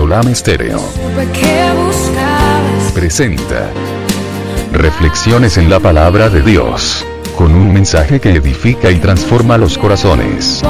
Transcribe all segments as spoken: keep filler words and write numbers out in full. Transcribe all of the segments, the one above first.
Solam Estéreo presenta Reflexiones en la Palabra de Dios, con un mensaje que edifica y transforma los corazones.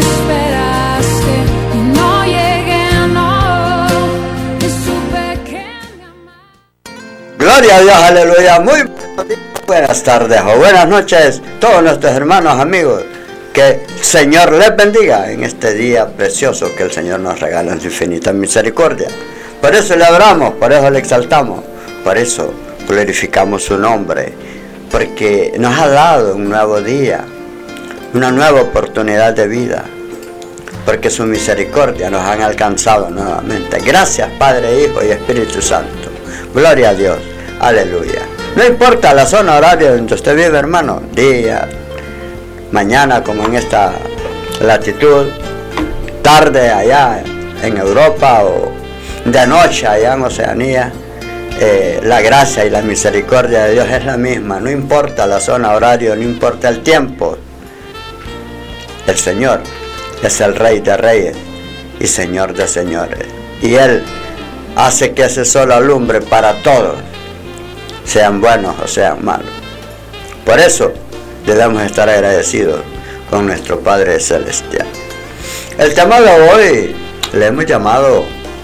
Gloria a Dios, aleluya. Muy buenas tardes o buenas noches, todos nuestros hermanos, amigos. Que el Señor les bendiga en este día precioso que el Señor nos regala en su infinita misericordia. Por eso le adoramos, por eso le exaltamos, por eso glorificamos su nombre, porque nos ha dado un nuevo día, una nueva oportunidad de vida, porque su misericordia nos han alcanzado nuevamente. Gracias, Padre, Hijo y Espíritu Santo. Gloria a Dios, aleluya. No importa la zona horaria donde usted vive, hermano, día, mañana como en esta latitud, tarde allá en Europa o de noche allá en Oceanía, eh, la gracia y la misericordia de Dios es la misma. No importa la zona horaria, no importa el tiempo. El Señor es el Rey de Reyes y Señor de Señores, y Él hace que ese sol alumbre para todos, sean buenos o sean malos. Por eso debemos estar agradecidos con nuestro Padre Celestial. El tema de hoy le hemos llamado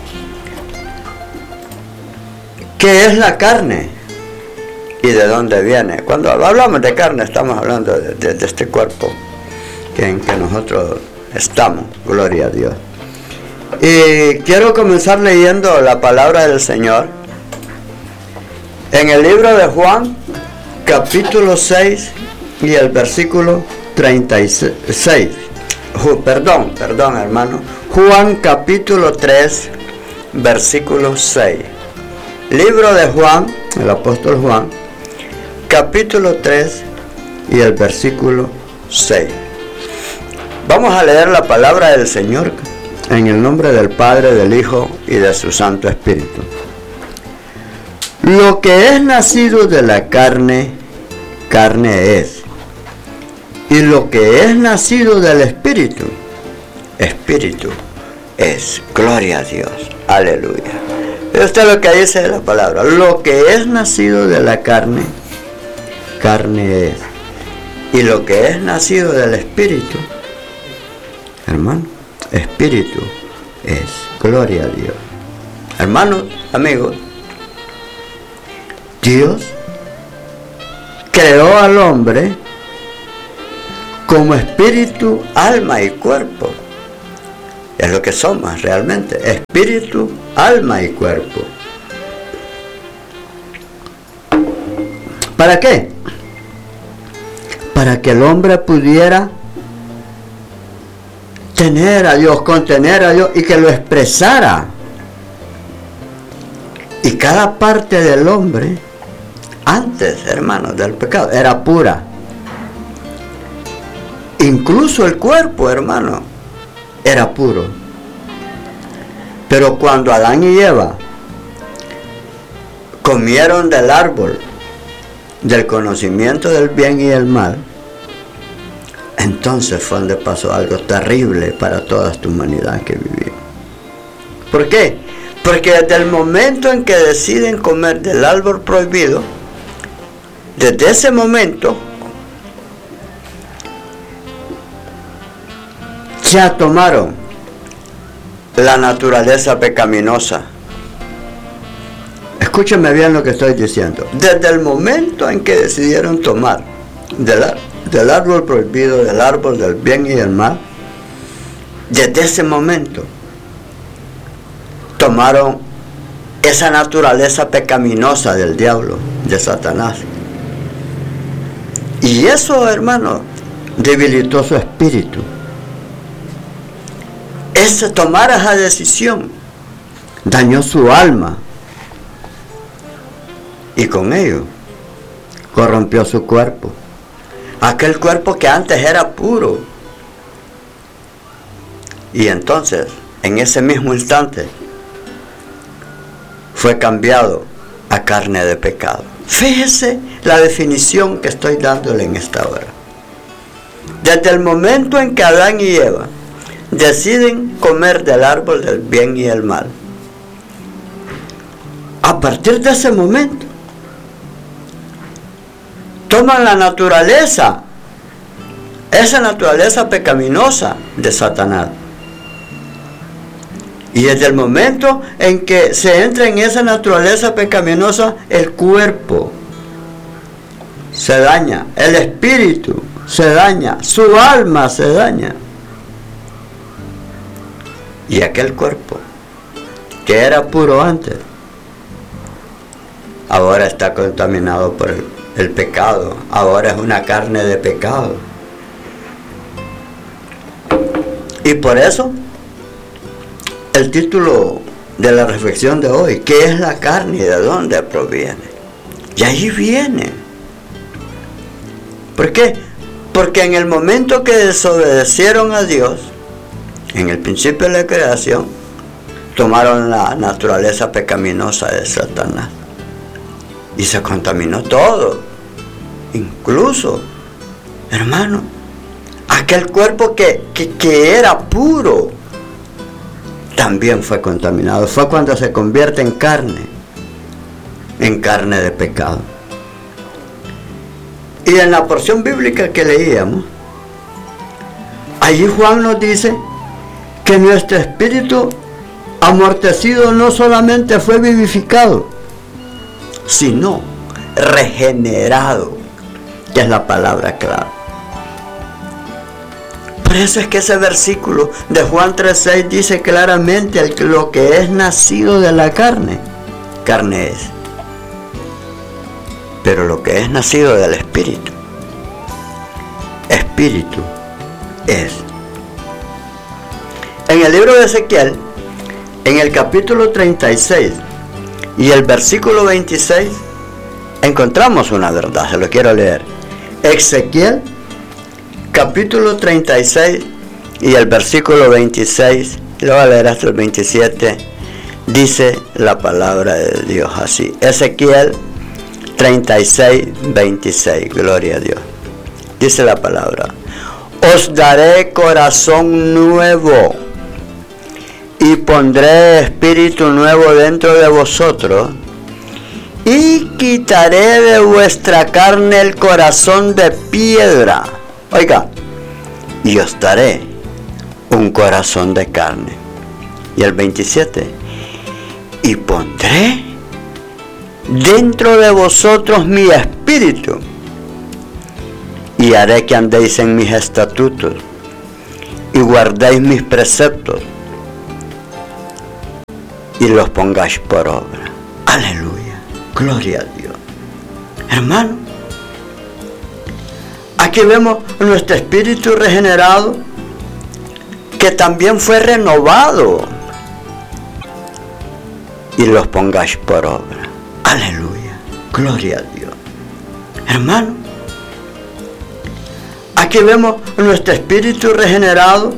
¿qué es la carne? ¿Y de dónde viene? Cuando hablamos de carne estamos hablando de, de, de este cuerpo en que nosotros estamos, gloria a Dios. Y quiero comenzar leyendo la palabra del Señor en el libro de Juan, capítulo seis y el versículo treinta y seis. Uh, perdón, perdón hermano. Juan capítulo tres, versículo seis. Libro de Juan, el apóstol Juan, capítulo tres y el versículo seis. Vamos a leer la palabra del Señor en el nombre del Padre, del Hijo y de su Santo Espíritu. Lo que es nacido de la carne, carne es. Y lo que es nacido del Espíritu, Espíritu es. Gloria a Dios. Aleluya. Esto es lo que dice la palabra. Lo que es nacido de la carne, carne es. Y lo que es nacido del Espíritu, hermano, Espíritu es. Gloria a Dios. Hermanos, amigos, Dios creó al hombre como espíritu, alma y cuerpo. Es lo que somos realmente, espíritu, alma y cuerpo. ¿Para qué? Para que el hombre pudiera tener a Dios, contener a Dios y que lo expresara. Y cada parte del hombre, antes, hermanos, del pecado, era pura. Incluso el cuerpo, hermano, era puro. Pero cuando Adán y Eva comieron del árbol del conocimiento del bien y el mal, entonces fue donde pasó algo terrible para toda esta humanidad que vivía. ¿Por qué? Porque desde el momento en que deciden comer del árbol prohibido, desde ese momento ya tomaron la naturaleza pecaminosa. Escúchenme bien lo que estoy diciendo. Desde el momento en que decidieron tomar del, del árbol prohibido, del árbol del bien y del mal, desde ese momento tomaron esa naturaleza pecaminosa del diablo, de Satanás. Y eso, hermano, debilitó su espíritu. Ese tomar esa decisión dañó su alma y con ello corrompió su cuerpo. Aquel cuerpo que antes era puro. Y entonces, en ese mismo instante, fue cambiado a carne de pecado. Fíjese la definición que estoy dándole en esta hora. Desde el momento en que Adán y Eva deciden comer del árbol del bien y el mal, partir de ese momento, toman la naturaleza, esa naturaleza pecaminosa de Satanás. Y desde el momento en que se entra en esa naturaleza pecaminosa, el cuerpo se daña, el espíritu se daña, su alma se daña. Y aquel cuerpo, que era puro antes, ahora está contaminado por el, el pecado, ahora es una carne de pecado. Y por eso, el título de la reflexión de hoy, ¿qué es la carne y de dónde proviene? Y ahí viene. ¿Por qué? Porque en el momento que desobedecieron a Dios, en el principio de la creación, tomaron la naturaleza pecaminosa de Satanás. Y se contaminó todo. Incluso, hermano, aquel cuerpo que, que, que era puro, también fue contaminado. Fue cuando se convierte en carne, en carne de pecado. Y en la porción bíblica que leíamos, allí Juan nos dice que nuestro espíritu amortecido no solamente fue vivificado, sino regenerado, que es la palabra clave. Por eso es que ese versículo de Juan tres seis dice claramente el, lo que es nacido de la carne, carne es. Pero lo que es nacido del Espíritu, Espíritu es. En el libro de Ezequiel, en el capítulo treinta y seis y el versículo veintiséis, encontramos una verdad, se lo quiero leer. Ezequiel, capítulo treinta y seis y el versículo veintiséis, lo voy a leer hasta el veintisiete, dice la palabra de Dios así. Ezequiel treinta y seis, veintiséis, gloria a Dios. Dice la palabra: os daré corazón nuevo y pondré espíritu nuevo dentro de vosotros, y quitaré de vuestra carne el corazón de piedra. Oiga, y os daré un corazón de carne. Y el veintisiete: y pondré dentro de vosotros mi espíritu, y haré que andéis en mis estatutos, y guardéis mis preceptos, y los pongáis por obra. Aleluya, gloria a Dios. Hermano, aquí vemos nuestro espíritu regenerado, que también fue renovado, y los pongáis por obra. Aleluya, gloria a Dios. Hermano, aquí vemos nuestro espíritu regenerado,